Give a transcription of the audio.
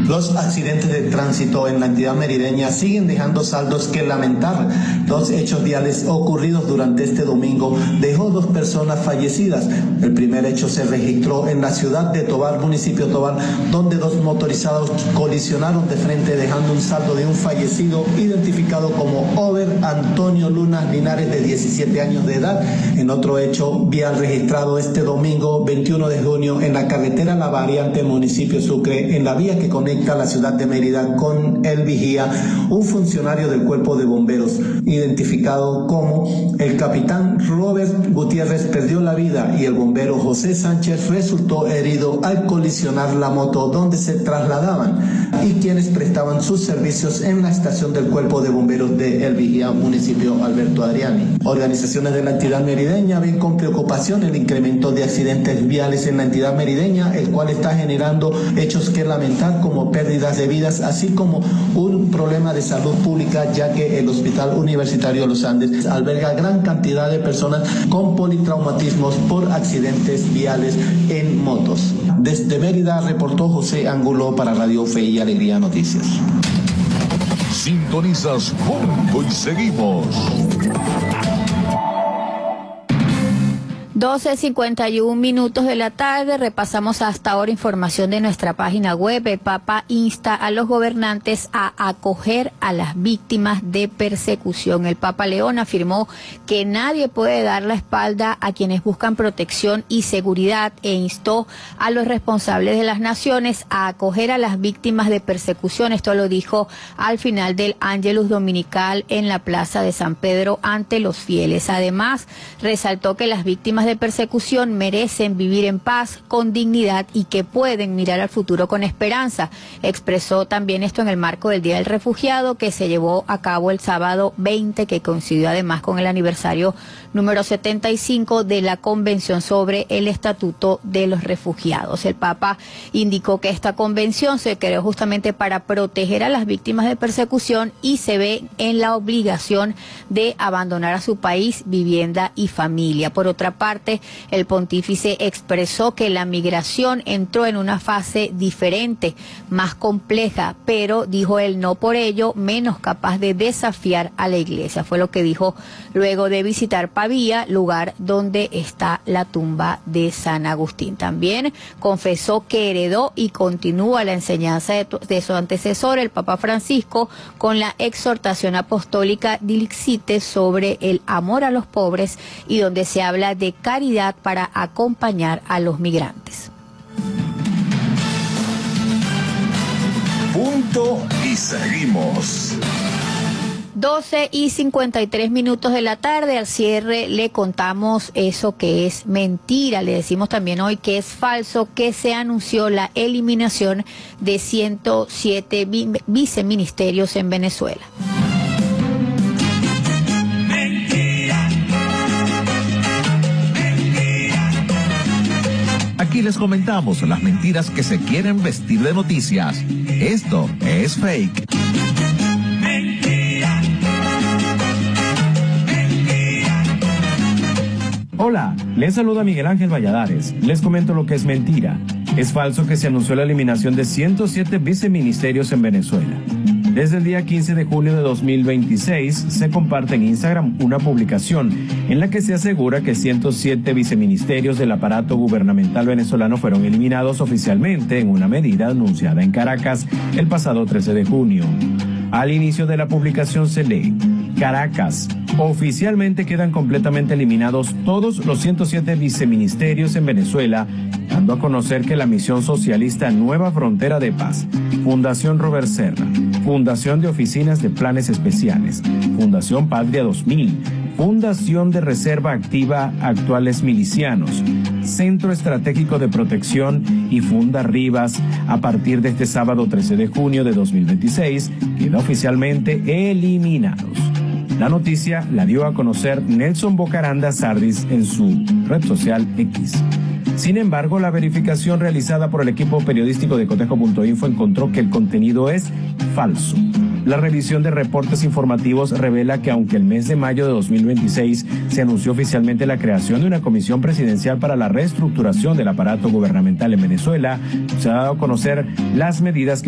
Los accidentes de tránsito en la entidad merideña siguen dejando saldos que lamentar. Dos hechos viales ocurridos durante este domingo dejó 2 personas fallecidas. El primer hecho se registró en la ciudad de Tovar, municipio Tovar, donde 2 motorizados colisionaron de frente, dejando un saldo de un fallecido identificado como Over Antonio Luna Linares, de 17 años de edad. En otro hecho vial registrado este domingo 21 de junio en la carretera La Variante, municipio Sucre, en la vía que conecta la ciudad de Mérida con El Vigía, un funcionario del cuerpo de bomberos, identificado como el capitán Robert Gutiérrez, perdió la vida y el bombero José Sánchez resultó herido al colisionar la moto donde se trasladaban y quienes prestaban sus servicios en la estación del cuerpo de bomberos de El Vigía, municipio Alberto Adriani. Organizaciones de la entidad merideña ven con preocupación el incremento de accidentes viales en la entidad merideña, el cual está generando hechos que lamentar como pérdidas de vidas, así como un problema de salud pública, ya que el Hospital Universitario Los Andes alberga gran cantidad de personas con politraumatismos por accidentes viales en motos. Desde Mérida reportó José Angulo para Radio Fe y Alegría Noticias. Sintonizas Punto y seguimos. 12:51 de la tarde, repasamos hasta ahora información de nuestra página web. El Papa insta a los gobernantes a acoger a las víctimas de persecución. El Papa León afirmó que nadie puede dar la espalda a quienes buscan protección y seguridad e instó a los responsables de las naciones a acoger a las víctimas de persecución. Esto lo dijo al final del Ángelus Dominical en la Plaza de San Pedro ante los fieles. Además, resaltó que las víctimas de persecución merecen vivir en paz, con dignidad y que pueden mirar al futuro con esperanza. Expresó también esto en el marco del Día del Refugiado, que se llevó a cabo el sábado 20, que coincidió además con el aniversario número 75 de la Convención sobre el Estatuto de los Refugiados. El Papa indicó que esta convención se creó justamente para proteger a las víctimas de persecución y se ve en la obligación de abandonar a su país, vivienda y familia. Por otra parte, el pontífice expresó que la migración entró en una fase diferente, más compleja, pero, dijo él, no por ello menos capaz de desafiar a la Iglesia. Fue lo que dijo luego de visitar Pavía, lugar donde está la tumba de San Agustín. También confesó que heredó y continúa la enseñanza de su antecesor, el Papa Francisco, con la exhortación apostólica Dilixite sobre el amor a los pobres, y donde se habla de caridad para acompañar a los migrantes. Punto y seguimos. 12:53 de la tarde, al cierre le contamos eso que es mentira. Le decimos también hoy que es falso que se anunció la eliminación de 107 viceministerios en Venezuela. Aquí les comentamos las mentiras que se quieren vestir de noticias. Esto es fake. Hola, les saluda Miguel Ángel Valladares. Les comento lo que es mentira. Es falso que se anunció la eliminación de 107 viceministerios en Venezuela. Desde el día 15 de junio de 2026 se comparte en Instagram una publicación en la que se asegura que 107 viceministerios del aparato gubernamental venezolano fueron eliminados oficialmente en una medida anunciada en Caracas el pasado 13 de junio. Al inicio de la publicación se lee: Caracas, oficialmente quedan completamente eliminados todos los 107 viceministerios en Venezuela, dando a conocer que la misión socialista Nueva Frontera de Paz, Fundación Robert Serra, Fundación de Oficinas de Planes Especiales, Fundación Patria 2000, Fundación de Reserva Activa Actuales Milicianos, Centro Estratégico de Protección y Funda Rivas, a partir de este sábado 13 de junio de 2026, quedan oficialmente eliminados. La noticia la dio a conocer Nelson Bocaranda Sardis en su red social X. Sin embargo, la verificación realizada por el equipo periodístico de Cotejo.info encontró que el contenido es falso. La revisión de reportes informativos revela que aunque el mes de mayo de 2026 se anunció oficialmente la creación de una comisión presidencial para la reestructuración del aparato gubernamental en Venezuela, se ha dado a conocer las medidas que